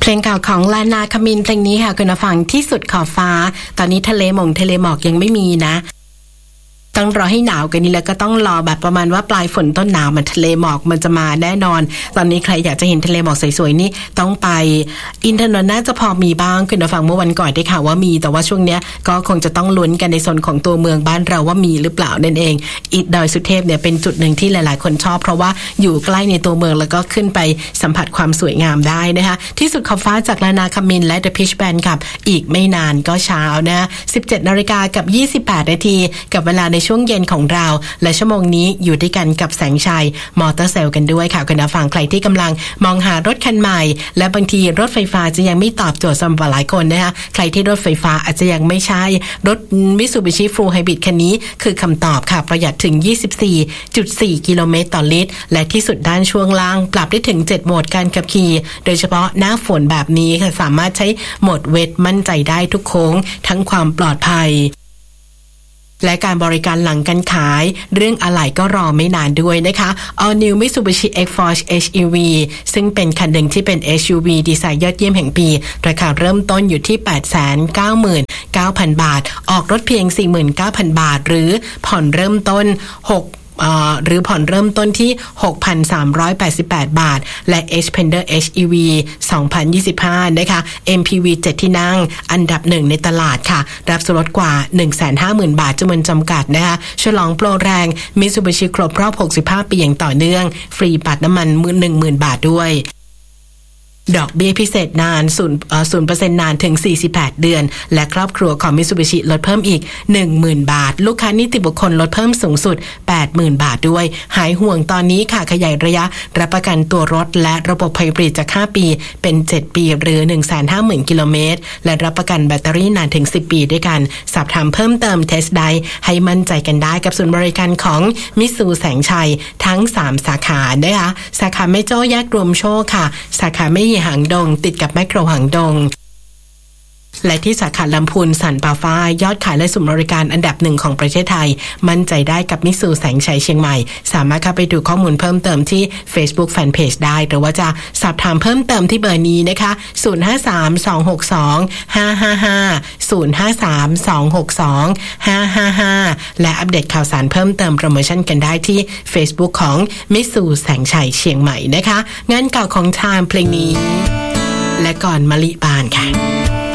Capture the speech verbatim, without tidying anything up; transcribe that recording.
เพลงเก่าของลานาคมินเพลงนี้ค่ะคุณผู้ฟังที่สุดขอบฟ้าตอนนี้ทะเลหมงทะเลหมอกยังไม่มีนะต้องรอให้หนาวกันนี้แล้วก็ต้องรอแบบประมาณว่าปลายฝนต้นหนาวมันทะเลหมอกมันจะมาแน่นอนตอนนี้ใครอยากจะเห็นทะเลหมอกสวยๆนี่ต้องไปอินทนนท์น่าจะพอมีบ้างคุณผู้ฟังเมื่อวันก่อนได้ข่าวว่ามีแต่ว่าช่วงเนี้ยก็คงจะต้องลุ้นกันในโซนของตัวเมืองบ้านเราว่ามีหรือเปล่านั่นเองอิฐดอยสุเทพเนี่ยเป็นจุดหนึ่งที่หลายๆคนชอบเพราะว่าอยู่ใกล้ในตัวเมืองแล้วก็ขึ้นไปสัมผัสความสวยงามได้นะคะที่สุดขอบฟ้าจากลานาคมินและ The Pitch Band กับอีกไม่นานก็เช้านะ สิบเจ็ดนาฬิกากับยี่สิบแปดนาทีกับเวลาในช่วงเย็นของเราและชั่วโมงนี้อยู่ด้วยกันกับแสงชัยมอเตอร์เซลกันด้วยค่ะคุณผู้ฟังใครที่กำลังมองหารถคันใหม่และบางทีรถไฟฟ้าจะยังไม่ตอบโจทย์สำหรับหลายคนนะคะใครที่รถไฟฟ้าอาจจะยังไม่ใช่รถ Mitsubishi Full Hybrid คันนี้คือคำตอบค่ะประหยัดถึง ยี่สิบสี่จุดสี่ กิโลเมตรต่อลิตรและที่สุดด้านช่วงล่างปรับได้ถึงเจ็ดโหมดการขับขี่โดยเฉพาะหน้าฝนแบบนี้ค่ะสามารถใช้โหมดเวทมั่นใจได้ทุกโค้งทั้งความปลอดภัยและการบริการหลังการขายเรื่องอะไหล่ก็รอไม่นานด้วยนะคะ All New Mitsubishi X-Force เอช อี วี ซึ่งเป็นคันหนึ่งที่เป็น เอส ยู วี ดีไซน์ยอดเยี่ยมแห่งปีราคาเริ่มต้นอยู่ที่ แปดแสนเก้าหมื่นเก้าพัน บาทออกรถเพียง สี่หมื่นเก้าพัน บาทหรือผ่อนเริ่มต้นหกหรือผ่อนเริ่มต้นที่ หกพันสามร้อยแปดสิบแปด บาทและ Xpander เอช อี วี สองพันยี่สิบห้านะคะ เอ็ม พี วี เจ็ด ที่นั่งอันดับหนึ่งในตลาดค่ะรับส่วนลดกว่า หนึ่งแสนห้าหมื่น บาทจำนวนจำกัดนะคะฉลองโปรแรง Mitsubishi ครบรอบหกสิบห้าปีอย่างต่อเนื่องฟรีบัตรน้ำมัน หนึ่งหมื่น บาทด้วยดอกเบี้ยพิเศษนาน ศูนย์เปอร์เซ็นต์ นานถึงสี่สิบแปดเดือนและครอบครัวของ Mitsubishi ลดเพิ่มอีก หนึ่งหมื่น บาทลูกค้านิติบุคคลลดเพิ่มสูงสุด แปดหมื่น บาทด้วยหายห่วงตอนนี้ค่ะขยายระยะรับประกันตัวรถและระบบไฮบริดจากห้าปีเป็นเจ็ดปีหรือ หนึ่งแสนห้าหมื่น กิโลเมตรและรับประกันแบตเตอรี่นานถึงสิบปีด้วยกันสอบถามเพิ่มเติมเทสไดร์ให้มั่นใจกันได้กับศูนย์บริการของมิตซูแสงชัยทั้งสามสาขานะคะสาขาแม่โจ้แยกรวมโชคค่ะสาขาแม่เหี่ยหางดงติดกับแมคโครหางดงและที่สาขาลำพูนสันป่าฟ้ายอดขายและศูนย์บริการอันดับหนึ่งของประเทศไทยมั่นใจได้กับมิตซูแสงชัยเชียงใหม่สามารถเข้าไปดูข้อมูลเพิ่มเติมที่ Facebook Fanpage ได้หรือว่าจะสอบถามเพิ่มเติมที่เบอร์นี้นะคะศูนย์ ห้า สาม สอง หก สอง ห้า ห้า ห้า ศูนย์ ห้า สาม สอง หก สอง ห้า ห้า ห้าและอัปเดตข่าวสารเพิ่มเติมโปรโมชั่นกันได้ที่ Facebook ของมิตซูแสงชัยเชียงใหม่นะคะงานเก่าของไทม์เพลงนี้และก่อนมะลิบานค่ะ